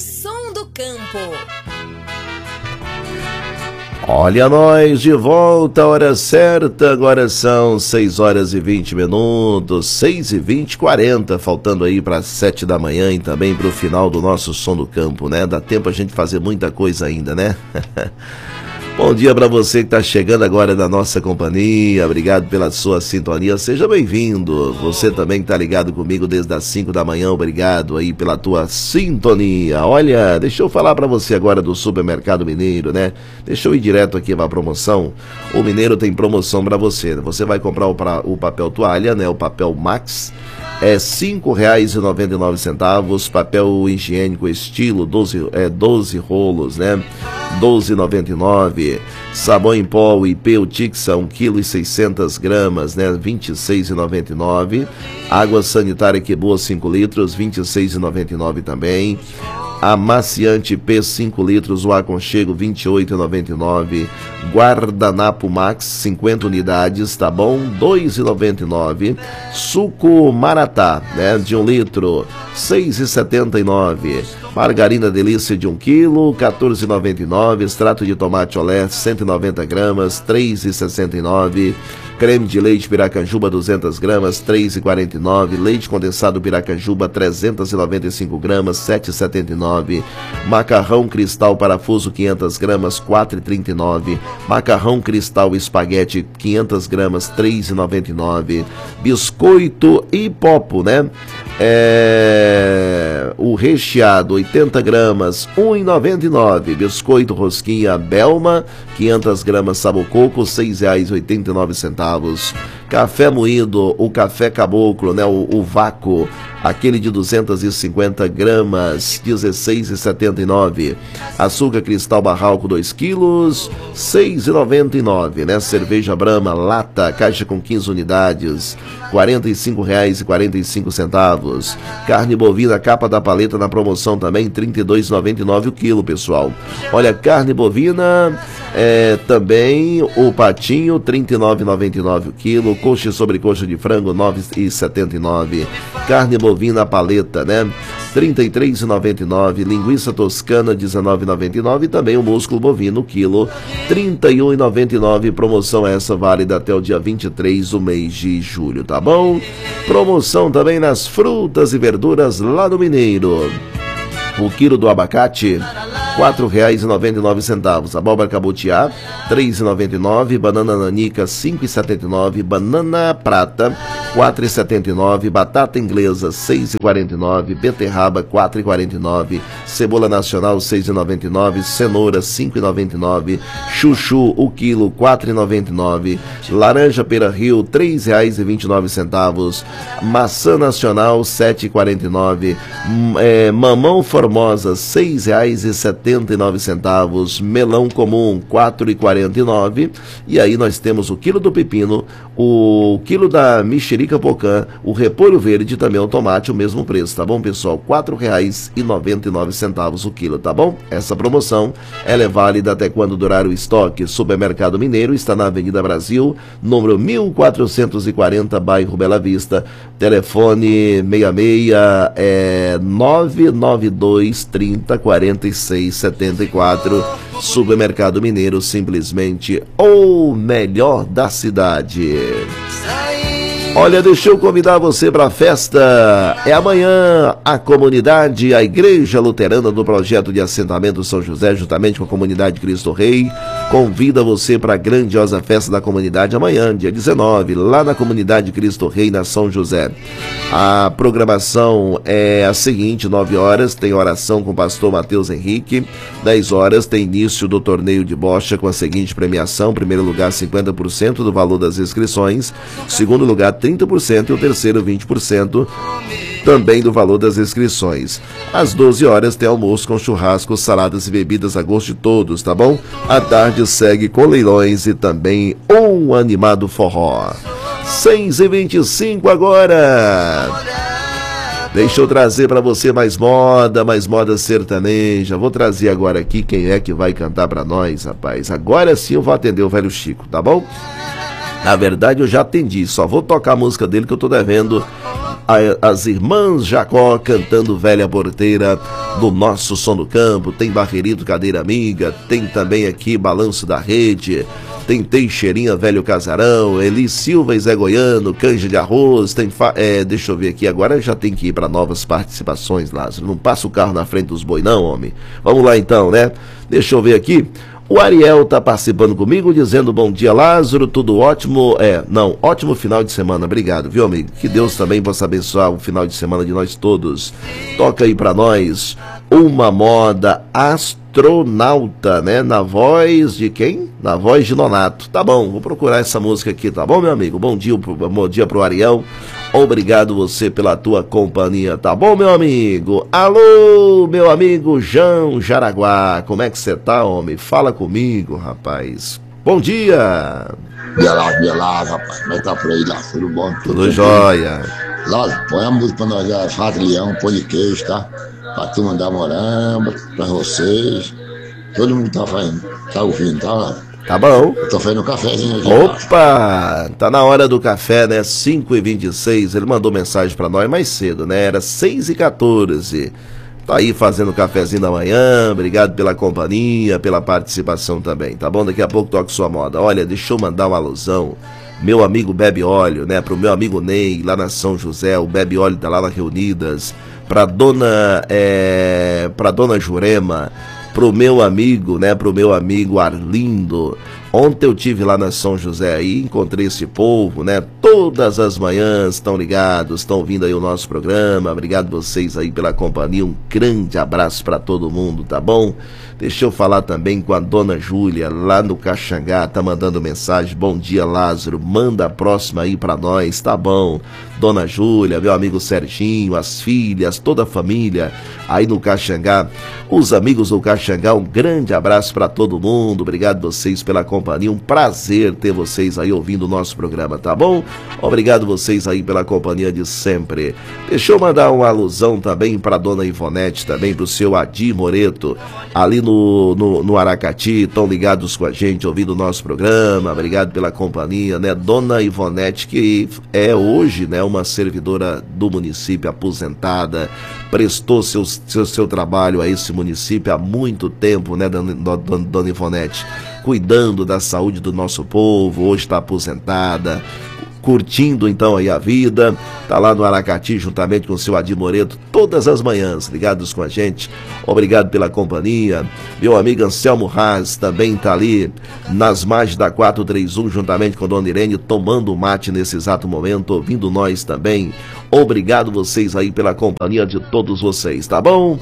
Som do Campo. Olha nós de volta, hora certa, agora são 6 horas e 20 minutos, 6 e 20, 40, faltando aí para 7 da manhã e também para o final do nosso Som do Campo, né? Dá tempo a gente fazer muita coisa ainda, né? Bom dia para você que está chegando agora na nossa companhia, obrigado pela sua sintonia, seja bem-vindo. Você também que está ligado comigo desde as 5 da manhã, obrigado aí pela tua sintonia. Olha, deixa eu falar para você agora do Supermercado Mineiro, né? Deixa eu ir direto aqui para a promoção. O Mineiro tem promoção para você, né? Você vai comprar o papel toalha, né? O papel Max. É R$ 5,99, papel higiênico estilo, 12 rolos, né? R$ 12,99. Sabão em pó IP Utixa, 1,6 kg, né? R$ 26,99. Água sanitária Que Boa, 5 litros, R$ 26,99 também. Amaciante P 5 litros, o aconchego, R$ 28,99. Guardanapo Max, 50 unidades, tá bom? R$ 2,99. Suco Maratá, né, de 1 litro, R$ 6,79. Margarina Delícia de 1 kg, R$ 14,99. Extrato de tomate olé, 190 gramas, R$ 3,69. Creme de leite Piracanjuba, 200 gramas, R$ 3,49. Leite condensado Piracanjuba, 395 gramas, R$ 7,79. Macarrão Cristal Parafuso, 500 gramas, R$ 4,39. Macarrão Cristal Espaguete, 500 gramas, R$ 3,99. Biscoito Ipopo, né? O recheado, 80 gramas, R$ 1,99. Biscoito Rosquinha Belma, 500 gramas, sabor coco, R$ 6,89. Café moído, o café caboclo, né? O vácuo, aquele de 250 gramas, R$ 16,79. Açúcar cristal Barralco, 2 quilos, R$ 6,99, né? Cerveja Brahma, lata, caixa com 15 unidades, R$ 45,45. Carne bovina, capa da paleta na promoção também, R$ 32,99 o quilo, pessoal. Olha, carne bovina, também o patinho, R$ 39,99 o quilo. Coxa e sobrecoxa de frango, R$ 9,79. Carne bovina paleta, né? R$ 33,99. Linguiça toscana, R$ 19,99. E também o músculo bovino, quilo, R$ 31,99. Promoção essa válida até o dia 23 do mês de julho, tá bom? Promoção também nas frutas e verduras lá no Mineiro. O quilo do abacate, R$ 4,99. Abóbora cabutiá, R$ 3,99. Banana nanica, R$ 5,79. Banana prata, R$ 4,79. Batata inglesa, R$ 6,49. Beterraba, R$ 4,49. Cebola nacional, R$ 6,99. Cenoura, R$ 5,99. Chuchu, o quilo, R$ 4,99. Laranja Pera Rio, R$ 3,29. Maçã nacional, R$ 7,49. Mamão Formosa, R$ 6,79. Melão comum, R$ 4,49. E aí nós temos o quilo do pepino, o quilo da mexerica pocã, o repolho verde e também o tomate, o mesmo preço, tá bom, pessoal? R$ 4,99 o quilo, tá bom? Essa promoção, ela é válida até quando durar o estoque. Supermercado Mineiro está na Avenida Brasil, número 1440, bairro Bela Vista. Telefone 66 992 30 46 74. Supermercado Mineiro, simplesmente o melhor da cidade. Olha, deixa eu convidar você para a festa. É amanhã, a comunidade, a Igreja Luterana do Projeto de Assentamento São José, juntamente com a comunidade Cristo Rei, convida você para a grandiosa festa da comunidade amanhã, dia 19, lá na comunidade Cristo Rei, na São José. A programação é a seguinte: 9 horas tem oração com o pastor Matheus Henrique, 10 horas tem início do torneio de bocha com a seguinte premiação: primeiro lugar 50% do valor das inscrições, segundo lugar 30% e o terceiro 20% também do valor das inscrições. Às 12 horas tem almoço com churrasco, saladas e bebidas a gosto de todos, tá bom? À tarde segue com leilões e também um animado forró. 6h25 agora. Deixa eu trazer para você mais moda sertaneja. Vou trazer agora aqui quem é que vai cantar para nós, rapaz. Agora sim eu vou atender o velho Chico, tá bom? Na verdade eu já atendi, só vou tocar a música dele que eu tô devendo as irmãs Jacó cantando Velha Porteira do nosso Som do Campo. Tem Barreirito, Cadeira Amiga, tem também aqui Balanço da Rede, tem Teixeirinha, Velho Casarão, Eli Silva e Zé Goiano, Canja de Arroz, tem deixa eu ver aqui, agora já tem que ir para novas participações, Lázaro, não passa o carro na frente dos boi não, homem. Vamos lá então, né? Deixa eu ver aqui. O Ariel tá participando comigo, dizendo bom dia, Lázaro, tudo ótimo, ótimo final de semana, obrigado, viu, amigo? Que Deus também possa abençoar o final de semana de nós todos. Toca aí pra nós uma moda astronauta, né? Na voz de quem? Na voz de Nonato. Tá bom, vou procurar essa música aqui, tá bom, meu amigo? Bom dia pro Ariel. Obrigado você pela tua companhia, tá bom, meu amigo? Alô, meu amigo João Jaraguá, como é que você tá, homem? Fala comigo, rapaz. Bom dia. Dia lá, rapaz. Como é que tá por aí, lá? Tudo bom? Tudo jóia. Lá, põe a música pra nós, é Fato Leão, pão de queijo, tá? Pra turma da Moramba, pra vocês. Todo mundo tá ouvindo, tá lá? Tá bom. Eu tô fazendo um cafezinho aqui. Opa, tá na hora do café, né? 5h26, ele mandou mensagem pra nós mais cedo, né? Era 6h14. Tá aí fazendo o cafezinho da manhã, obrigado pela companhia, pela participação também, tá bom? Daqui a pouco toque sua moda. Olha, deixa eu mandar uma alusão. Meu amigo Bebe Óleo, né? Pro meu amigo Ney, lá na São José, o Bebe Óleo tá lá na Reunidas. Pra dona Jurema, pro meu amigo, né? Pro meu amigo Arlindo. Ontem eu tive lá na São José aí, encontrei esse povo, né? Todas as manhãs estão ligados, estão ouvindo aí o nosso programa. Obrigado vocês aí pela companhia. Um grande abraço para todo mundo, tá bom? Deixa eu falar também com a dona Júlia, lá no Caxangá, tá mandando mensagem. Bom dia, Lázaro. Manda a próxima aí para nós, tá bom? Dona Júlia, meu amigo Serginho, as filhas, toda a família aí no Caxangá. Os amigos do Caxangá, um grande abraço para todo mundo. Obrigado vocês pela companhia. Um prazer ter vocês aí ouvindo o nosso programa, tá bom? Obrigado vocês aí pela companhia de sempre. Deixa eu mandar uma alusão também para dona Ivonete, também pro seu Adi Moreto, ali no Aracati, estão ligados com a gente, ouvindo o nosso programa. Obrigado pela companhia, né? Dona Ivonete, que é hoje, né, uma servidora do município aposentada, prestou seu trabalho a esse município há muito tempo, né, dona Ivonete, cuidando da saúde do nosso povo. Hoje está aposentada, curtindo então aí a vida, tá lá no Aracati juntamente com o seu Adi Moreto todas as manhãs, ligados com a gente. Obrigado pela companhia. Meu amigo Anselmo Haas também tá ali nas margens da 431 juntamente com a dona Irene, tomando mate nesse exato momento, ouvindo nós também. Obrigado vocês aí pela companhia de todos vocês, tá bom?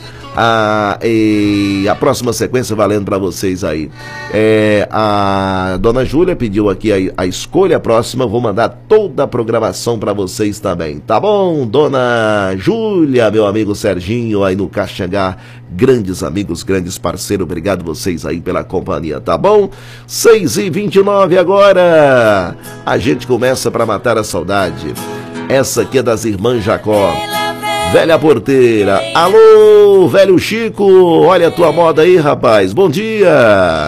E a próxima sequência valendo para vocês aí. A dona Júlia pediu aqui a escolha próxima, vou mandar toda a programação para vocês também, tá bom? Dona Júlia, meu amigo Serginho aí no Caxangá, grandes amigos, grandes parceiros, obrigado vocês aí pela companhia, tá bom? 6h29 agora, a gente começa para matar a saudade. Essa aqui é das irmãs Jacó, Velha Porteira. Alô, velho Chico, olha a tua moda aí, rapaz, bom dia.